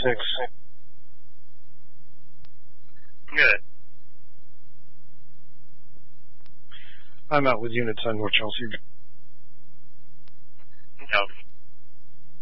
6. Good. I'm out with units on North Chelsea. Okay.